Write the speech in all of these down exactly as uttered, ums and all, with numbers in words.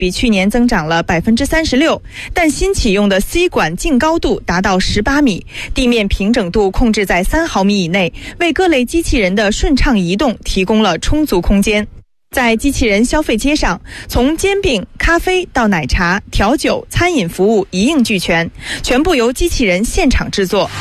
比去年增长了百分之三十六，但新启用的 C 管净高度达到十八米，地面平整度控制在三毫米以内，为各类机器人的顺畅移动提供了充足空间。在机器人消费街上，从煎饼、咖啡到奶茶、调酒、餐饮服务一应俱全，全部由机器人现场制作。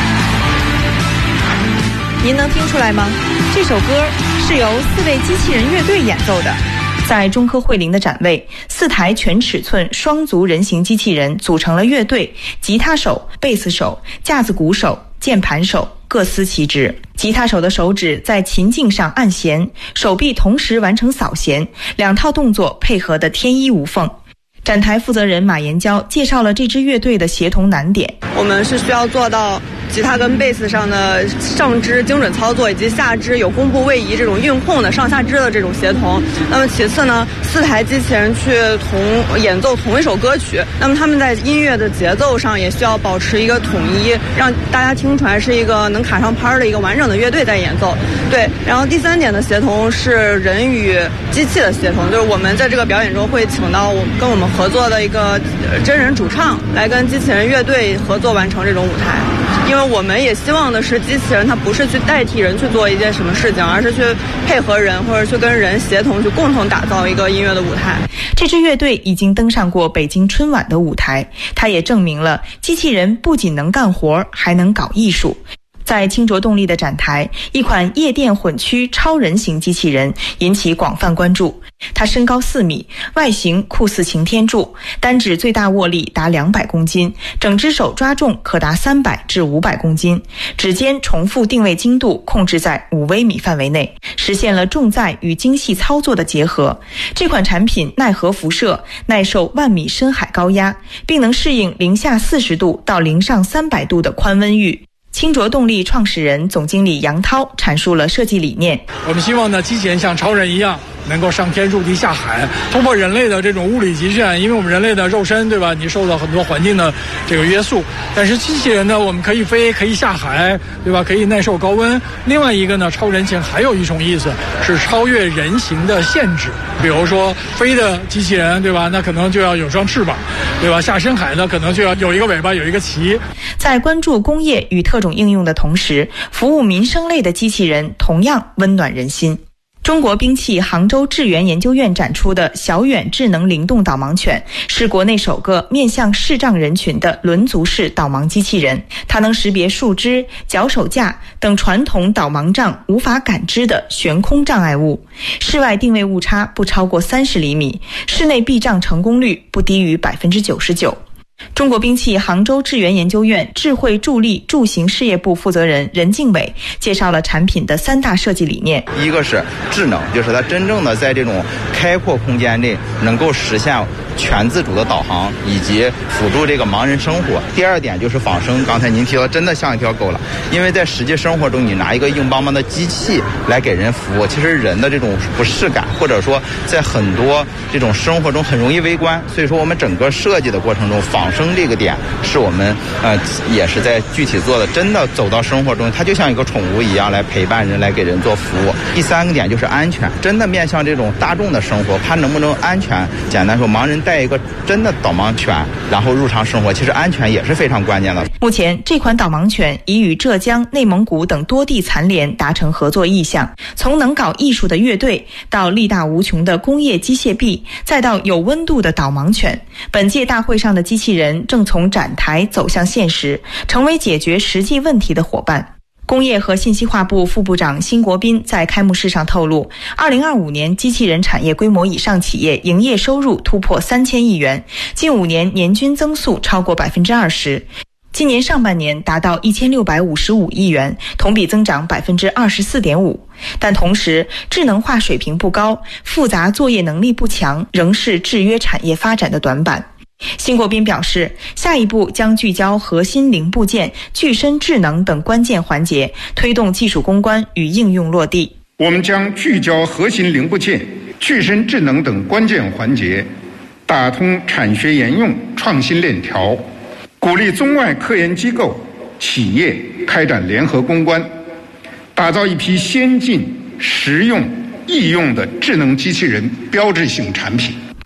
您能听出来吗？这首歌是由四位机器人乐队演奏的。在中科汇林的展位，四台全尺寸双足人形机器人组成了乐队，吉他手、贝斯手、架子鼓手、键盘手各司其职。吉他手的手指在琴颈上按弦，手臂同时完成扫弦，两套动作配合得天衣无缝。展台负责人马延娇介绍了这支乐队的协同难点。 我们是需要做到吉他跟贝斯上的上肢精准操作，以及下肢有弓步位移这种运控的上下肢的这种协同。那么其次呢，四台机器人去同演奏同一首歌曲，那么他们在音乐的节奏上也需要保持一个统一，让大家听出来是一个能卡上拍的一个完整的乐队在演奏。对，然后第三点的协同是人与机器的协同，就是我们在这个表演中会请到我跟我们合作的一个真人主唱来跟机器人乐队合作完成这种舞台。因为我们也希望的是机器人它不是去代替人去做一件什么事情，而是去配合人或者去跟人协同，去共同打造一个音乐的舞台。 这支乐队已经登上过北京春晚的舞台，它也证明了机器人不仅能干活，还能搞艺术。在清浊动力的展台，一款夜电混驱超人型机器人引起广泛关注。它身高四米，外形酷似擎天柱，单指最大握力达两百公斤，整只手抓重可达三百至五百公斤，指尖重复定位精度控制在五微米范围内，实现了重载与精细操作的结合。这款产品耐核辐射，耐受万米深海高压，并能适应零下四十度到零上三百度的宽温域。清浊动力创始人总经理杨涛阐述了设计理念。 我们希望呢，机器人像超人一样，能够上天入地下海，突破人类的这种物理极限。因为我们人类的肉身，对吧？你受到很多环境的这个约束，但是机器人呢，我们可以飞，可以下海，对吧？可以耐受高温。另外一个呢，超人形还有一种意思是超越人形的限制。比如说飞的机器人，对吧？那可能就要有双翅膀，对吧？下深海呢，可能就要有一个尾巴，有一个鳍。 在关注工业与特种应用的同时，服务民生类的机器人同样温暖人心。中国兵器杭州智源研究院展出的小远智能灵动导盲犬是国内首个面向视障人群的轮足式导盲机器人，它能识别树枝、脚手架等传统导盲杖无法感知的悬空障碍物，室外定位误差不超过三十厘米，室内避障成功率不低于百分之九十九。中国兵器杭州智源研究院智慧助力助行事业部负责人任敬伟介绍了产品的三大设计理念。 一个是智能，就是它真正的在这种开阔空间内能够实现全自主的导航以及辅助这个盲人生活。第二点就是仿生，刚才您提到真的像一条狗了，因为在实际生活中你拿一个硬邦邦的机器来给人服务，其实人的这种不适感或者说在很多这种生活中很容易微观，所以说我们整个设计的过程中仿生这个点是我们呃也是在具体做的，真的走到生活中它就像一个宠物一样来陪伴人，来给人做服务。第三个点就是安全，真的面向这种大众的生活，它能不能安全，简单说盲人带一个真的导盲犬然后日常生活，其实安全也是非常关键的。 目前这款导盲犬已与浙江、内蒙古等多地残联达成合作意向，从能搞艺术的乐队到力大无穷的工业机械臂，再到有温度的导盲犬，本届大会上的机器人正从展台走向现实，成为解决实际问题的伙伴。工业和信息化部副部长辛国斌在开幕式上透露，二零二五年机器人产业规模以上企业营业收入突破三千亿元，近五年年均增速超过百分之二十。今年上半年达到一千六百五十五亿元，同比增长百分之二十四点五。但同时，智能化水平不高，复杂作业能力不强，仍是制约产业发展的短板。辛国斌表示，下一步将聚焦核心零部件、具身智能等关键环节，推动技术攻关与应用落地。 我们将聚焦核心零部件、具身智能等关键环节，打通产学研用创新链条，鼓励中外科研机构、企业开展联合攻关，打造一批先进、实用、易用的智能机器人标志性产品。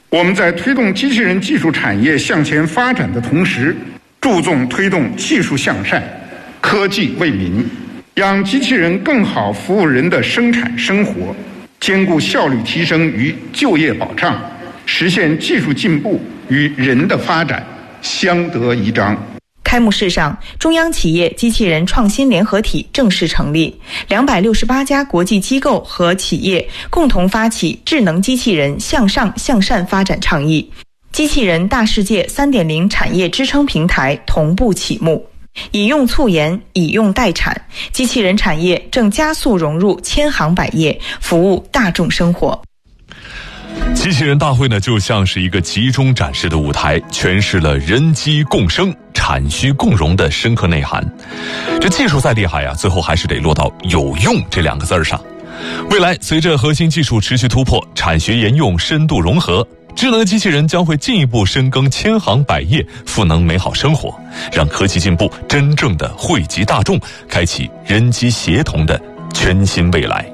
我们在推动机器人技术产业向前发展的同时，注重推动技术向善、科技为民，让机器人更好服务人的生产生活，兼顾效率提升与就业保障，实现技术进步与人的发展相得益彰。 开幕式上，中央企业机器人创新联合体正式成立，两百六十八家国际机构和企业共同发起智能机器人向上向善发展倡议，机器人大世界 三点零 产业支撑平台同步启幕。以用促研，以用代产，机器人产业正加速融入千行百业，服务大众生活。 机器人大会呢，就像是一个集中展示的舞台，诠释了人机共生、产需共融的深刻内涵。这技术再厉害啊，最后还是得落到有用这两个字上。未来随着核心技术持续突破，产学研用深度融合，智能机器人将会进一步深耕千行百业，赋能美好生活，让科技进步真正的惠及大众，开启人机协同的全新未来。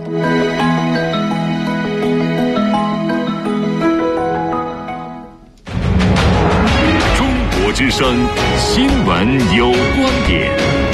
之声新闻有观点，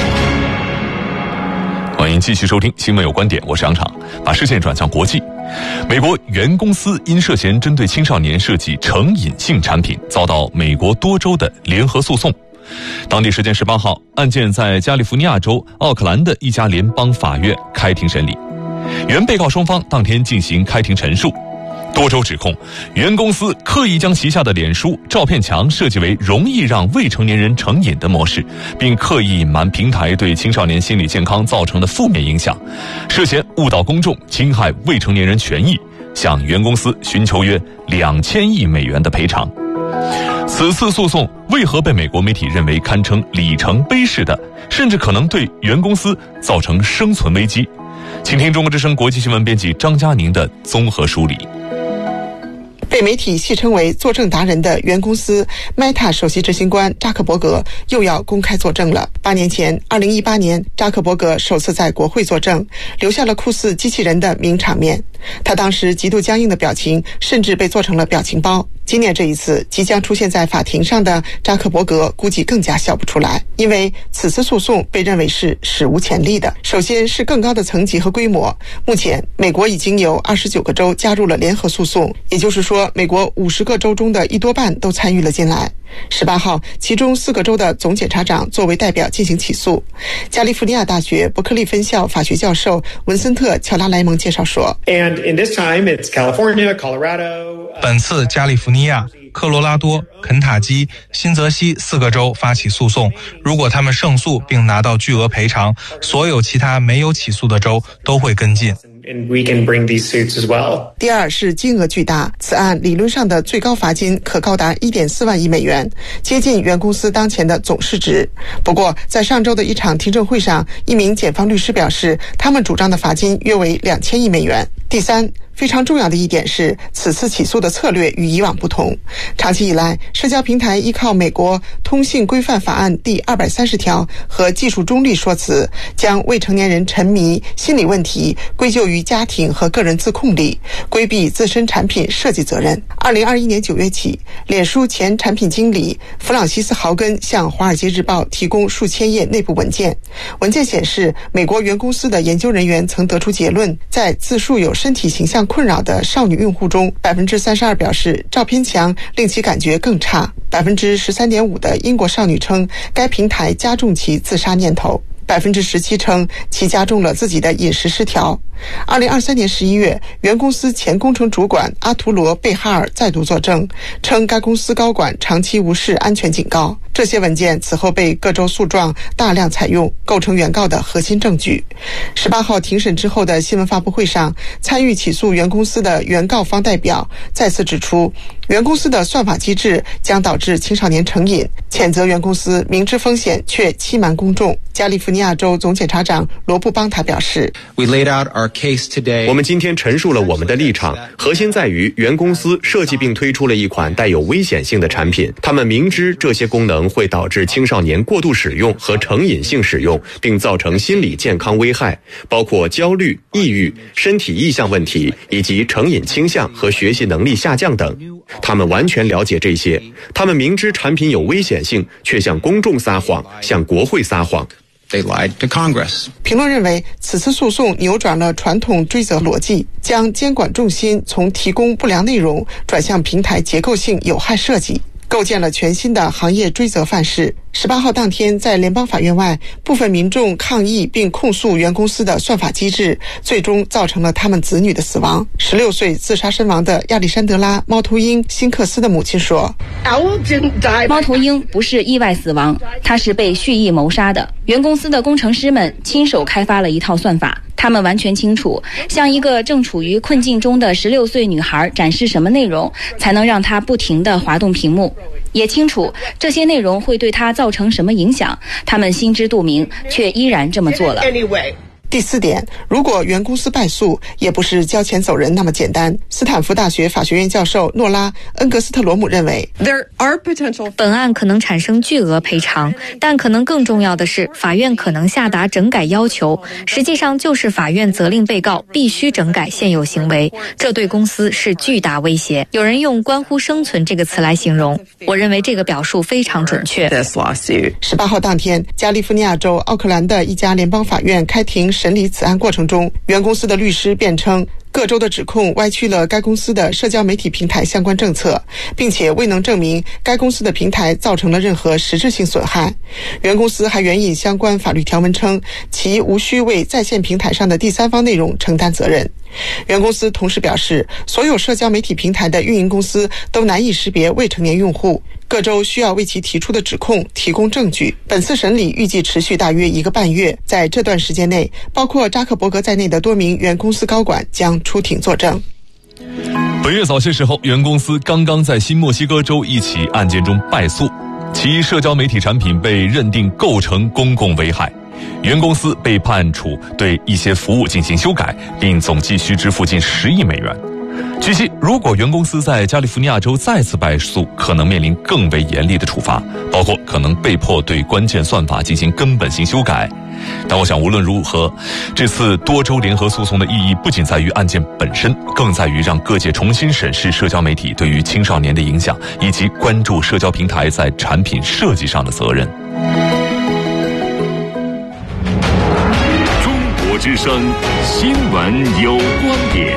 欢迎继续收听新闻有观点，我是杨昶。把视线转向国际，美国原公司因涉嫌针对青少年设计成瘾性产品，遭到美国多州的联合诉讼。当地时间十八号，案件在加利福尼亚州奥克兰的一家联邦法院开庭审理，原被告双方当天进行开庭陈述。多州指控原公司刻意将旗下的脸书照片墙设计为容易让未成年人成瘾的模式，并刻意隐瞒平台对青少年心理健康造成的负面影响，涉嫌误导公众、侵害未成年人权益，向原公司寻求约两千亿美元的赔偿。此次诉讼为何被美国媒体认为堪称里程碑式的，甚至可能对原公司造成生存危机？请听中国之声国际新闻编辑张佳宁的综合梳理。 被媒体戏称为作证达人的原公司 Meta 首席执行官扎克伯格又要公开作证了。八年前，二零一八年，扎克伯格首次在国会作证，留下了酷似机器人的名场面。他当时极度僵硬的表情，甚至被做成了表情包。今年这一次，即将出现在法庭上的扎克伯格估计更加笑不出来，因为此次诉讼被认为是史无前例的。首先是更高的层级和规模，目前美国已经有二十九个州加入了联合诉讼，也就是说，美国五十个州中的一多半都参与了进来。十八号，其中四个州的总检察长作为代表进行起诉。加利福尼亚大学伯克利分校法学教授文森特·乔拉莱蒙介绍说 And in this time, it's California, Colorado, 本次加利福尼亚、科罗拉多、肯塔基、新泽西四个州发起诉讼，如果他们胜诉并拿到巨额赔偿，所有其他没有起诉的州都会跟进。 and we can bring these suits as well. 第二是金额巨大，此案理论上的最高罚金可高达 一点四万亿美元，接近原公司当前的总市值。不过在上周的一场听证会上，一名检方律师表示，他们主张的罚金约为两千亿美元。第三，非常重要的一点是，此次起诉的策略与以往不同。长期以来，社交平台依靠美国通信规范法案第二百三十条和技术中立说辞，将未成年人沉迷、心理问题归咎于家庭和个人自控力，规避自身产品设计责任。二零二一年九月起，脸书前产品经理弗朗西斯·豪根向《华尔街日报》提供数千页内部文件。文件显示，美国原公司的研究人员曾得出结论，在自述有身体形象困扰的少女用户中， 百分之三十二 表示照片墙令其感觉更差， 百分之十三点五 的英国少女称该平台加重其自杀念头， 百分之十七 称其加重了自己的饮食失调。二零二三年十一月，原公司前工程主管阿图罗·贝哈尔再度作证，称该公司高管长期无视安全警告。这些文件此后被各州诉状大量采用，构成原告的核心证据。十八号庭审之后的新闻发布会上，参与起诉原公司的原告方代表再次指出，原公司的算法机制将导致青少年成瘾，谴责原公司明知风险却欺瞒公众。加利福尼亚州总检察长罗布邦塔表示， We laid out our case today. 我们今天陈述了我们的立场，核心在于原公司设计并推出了一款带有危险性的产品，他们明知这些功能会导致青少年过度使用和成瘾性使用，并造成心理健康危害，包括焦虑、抑郁、身体意向问题以及成瘾倾向和学习能力下降等。 他们完全了解这些，他们明知产品有危险性，却向公众撒谎，向国会撒谎。 They lied to Congress. 评论认为，此次诉讼扭转了传统追责逻辑，将监管重心从提供不良内容转向平台结构性有害设计，构建了全新的行业追责范式。十八号当天，在联邦法院外，部分民众抗议并控诉原公司的算法机制，最终造成了他们子女的死亡。十六岁自杀身亡的亚历山德拉·猫头鹰·辛克斯的母亲说：“ 猫头鹰不是意外死亡，他是被蓄意谋杀的。原公司的工程师们亲手开发了一套算法，他们完全清楚，向一个正处于困境中的十六岁女孩展示什么内容，才能让她不停地滑动屏幕。也清楚这些内容会对她造成什么影响，他们心知肚明，却依然这么做了。” 第四点，如果原公司败诉，也不是交钱走人那么简单。斯坦福大学法学院教授诺拉·恩格斯特罗姆认为， 本案可能产生巨额赔偿，但可能更重要的是，法院可能下达整改要求，实际上就是法院责令被告必须整改现有行为，这对公司是巨大威胁。有人用关乎生存这个词来形容，我认为这个表述非常准确。 十八号当天，加利福尼亚州奥克兰的一家联邦法院开庭审理此案过程中，原公司的律师辩称，各州的指控歪曲了该公司的社交媒体平台相关政策，并且未能证明该公司的平台造成了任何实质性损害。原公司还援引相关法律条文称，其无需为在线平台上的第三方内容承担责任。原公司同时表示，所有社交媒体平台的运营公司都难以识别未成年用户，各州需要为其提出的指控提供证据。本次审理预计持续大约一个半月，在这段时间内，包括扎克伯格在内的多名原公司高管将出庭作证。 本月早些时候，原公司刚刚在新墨西哥州一起案件中败诉，其社交媒体产品被认定构成公共危害。原公司被判处对一些服务进行修改，并总计需支付近十亿美元。据悉，如果原公司在加利福尼亚州再次败诉，可能面临更为严厉的处罚，包括可能被迫对关键算法进行根本性修改。但我想无论如何，这次多州联合诉讼的意义不仅在于案件本身，更在于让各界重新审视社交媒体对于青少年的影响，以及关注社交平台在产品设计上的责任。 中国之声新闻有观点，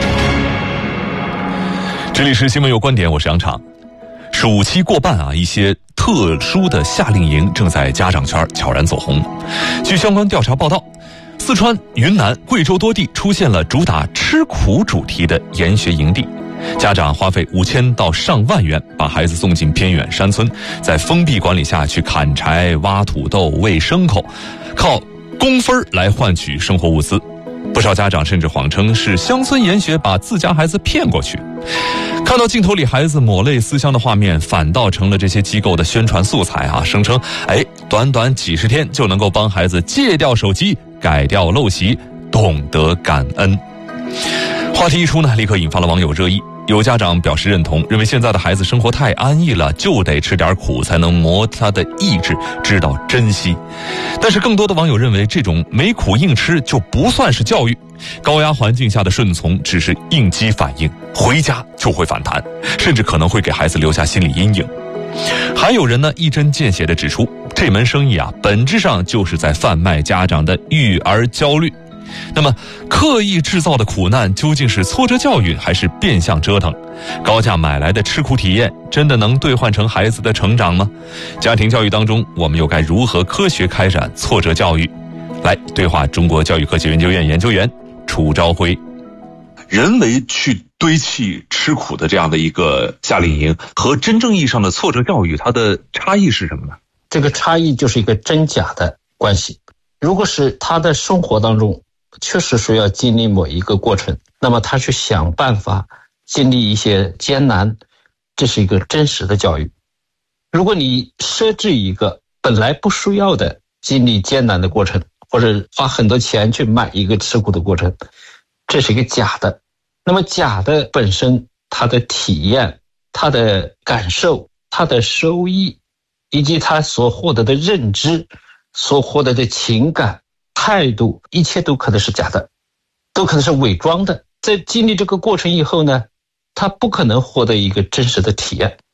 这里是新闻有观点，我是杨畅。暑期过半啊，一些特殊的夏令营正在家长圈悄然走红。据相关调查报道，四川、云南、贵州多地出现了主打吃苦主题的研学营地，家长花费五千到上万元把孩子送进偏远山村，在封闭管理下去砍柴、挖土豆、喂牲口，靠工分来换取生活物资。不少家长甚至谎称是乡村研学把自家孩子骗过去。看到镜头里孩子抹泪思乡的画面，反倒成了这些机构的宣传素材啊！声称，哎，短短几十天就能够帮孩子戒掉手机、改掉陋习、懂得感恩。话题一出呢，立刻引发了网友热议。有家长表示认同，认为现在的孩子生活太安逸了，就得吃点苦才能磨他的意志，知道珍惜。但是更多的网友认为，这种没苦硬吃就不算是教育，高压环境下的顺从只是应激反应，回家就会反弹，甚至可能会给孩子留下心理阴影。还有人呢，一针见血地指出，这门生意啊，本质上就是在贩卖家长的育儿焦虑。那么刻意制造的苦难究竟是挫折教育还是变相折腾？高价买来的吃苦体验真的能兑换成孩子的成长吗？家庭教育当中，我们又该如何科学开展挫折教育？来对话中国教育科学研究院研究员楚朝晖。 人为去堆砌吃苦的这样的一个夏令营和真正意义上的挫折教育，它的差异是什么呢？ 这个差异就是一个真假的关系。如果是他的生活当中确实需要经历某一个过程，那么他去想办法经历一些艰难，这是一个真实的教育。如果你设置一个本来不需要的经历艰难的过程，或者花很多钱去买一个吃苦的过程，这是一个假的。那么假的本身，它的体验、它的感受、它的收益，以及它所获得的认知、所获得的情感、态度，一切都可能是假的，都可能是伪装的。在经历这个过程以后呢， 他不可能获得一个真实的体验。